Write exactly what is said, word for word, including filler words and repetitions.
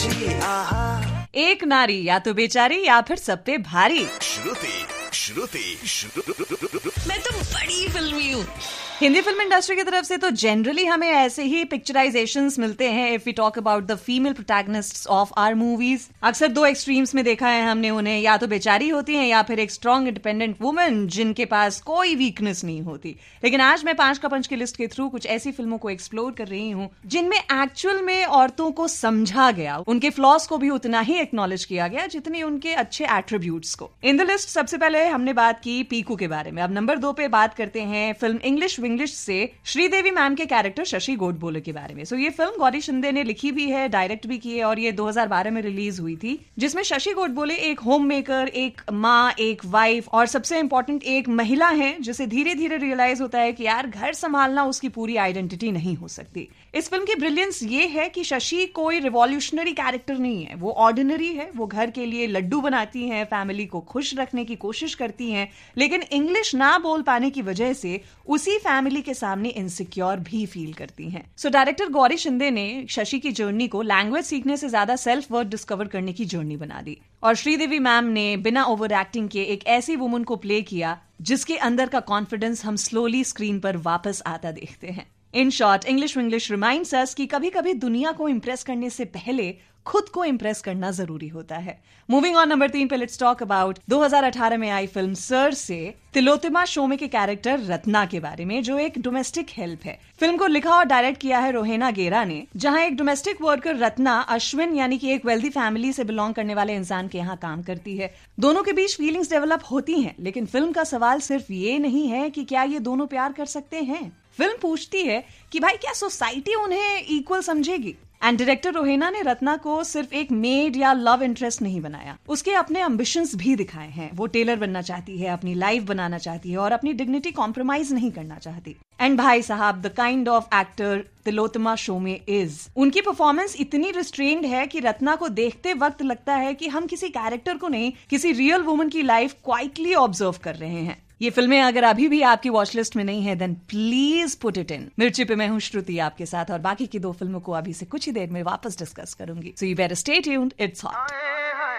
जी आहा। एक नारी या तो बेचारी या फिर सब पे भारी। श्रुति श्रुति श्रुति मैं तो बड़ी फिल्मी हूँ। हिंदी फिल्म इंडस्ट्री की तरफ से तो जनरली हमें ऐसे ही पिक्चराइजेशंस मिलते हैं if we talk about the female protagonists of our movies. अक्सर दो एक्सट्रीम्स में देखा है हमने उन्हें, या तो बेचारी होती हैं या फिर एक स्ट्रॉन्ग इंडिपेंडेंट वुमन जिनके पास कोई वीकनेस नहीं होती। लेकिन आज मैं पांच का पंच की लिस्ट के थ्रू कुछ ऐसी फिल्मों को एक्सप्लोर कर रही हूँ जिनमें एक्चुअल में औरतों को समझा गया, उनके फ्लॉज को भी उतना ही एक्नॉलेज किया गया जितनी उनके अच्छे एट्रीब्यूट्स को। इन द लिस्ट सबसे पहले हमने बात की पीकू के बारे में। अब नंबर दो पे बात करते हैं फिल्म इंग्लिश इंग्लिश से श्रीदेवी मैम के कैरेक्टर शशि गोडबोले के बारे में। सो so, ये फिल्म गौरी शिंदे ने लिखी भी है, डायरेक्ट भी की है और ये दो हज़ार बारह में रिलीज हुई थी, जिसमें शशि गोडबोले एक होम मेकर, एक माँ, एक वाइफ और सबसे इंपॉर्टेंट एक महिला है जिसे धीरे धीरे रियलाइज होता है कि यार घर संभालना उसकी पूरी आइडेंटिटी नहीं हो सकती। इस फिल्म की ब्रिलियंस ये है कि शशि कोई रिवॉल्यूशनरी कैरेक्टर नहीं है, वो ऑर्डिनरी है। वो घर के लिए लड्डू बनाती हैं, फैमिली को खुश रखने की कोशिश करती हैं, लेकिन इंग्लिश ना बोल पाने की वजह से उसी फैमिली के सामने इनसिक्योर भी फील करती हैं। सो डायरेक्टर गौरी शिंदे ने शशि की जर्नी को लैंग्वेज सीखने से ज्यादा सेल्फ वर्थ डिस्कवर करने की जर्नी बना दी और श्रीदेवी मैम ने बिना ओवर एक्टिंग के एक ऐसी वुमन को प्ले किया जिसके अंदर का कॉन्फिडेंस हम स्लोली स्क्रीन पर वापस आता देखते हैं। In short, English English reminds अस कि कभी कभी दुनिया को इंप्रेस करने से पहले खुद को इंप्रेस करना जरूरी होता है। मूविंग ऑन, नंबर तीन पे लेट्स टॉक अबाउट दो हज़ार अठारह में आई फिल्म सर से तिलोत्तमा शोमे के कैरेक्टर रत्ना के बारे में, जो एक डोमेस्टिक हेल्प है। फिल्म को लिखा और डायरेक्ट किया है रोहेना गेरा ने, जहां एक डोमेस्टिक वर्कर रत्ना अश्विन यानी कि एक वेल्दी फैमिली से बिलोंग करने वाले इंसान के यहाँ काम करती है। दोनों के बीच फीलिंग्स डेवलप होती हैं, लेकिन फिल्म का सवाल सिर्फ ये नहीं है कि क्या ये दोनों प्यार कर सकते हैं। फिल्म पूछती है कि भाई क्या सोसाइटी उन्हें इक्वल समझेगी। एंड डायरेक्टर रोहेना ने रत्ना को सिर्फ एक मेड या लव इंटरेस्ट नहीं बनाया, उसके अपने एम्बिशंस भी दिखाए हैं। वो टेलर बनना चाहती है, अपनी लाइफ बनाना चाहती है और अपनी डिग्निटी कॉम्प्रोमाइज नहीं करना चाहती। एंड भाई साहब, the kind of actor Tilottama शोमे is, उनकी परफॉर्मेंस इतनी रिस्ट्रेन्ड है कि रत्ना को देखते वक्त लगता है कि हम किसी कैरेक्टर को नहीं, किसी रियल वुमन की लाइफ क्वाइटली ऑब्जर्व कर रहे हैं। ये फिल्में अगर अभी भी आपकी वॉच लिस्ट में नहीं है, then please put it in. मिर्ची पे मैं हूँ श्रुति आपके साथ और बाकी की दो फिल्मों को अभी से कुछ ही देर में वापस डिस्कस करूंगी। So you better stay tuned, it's hot.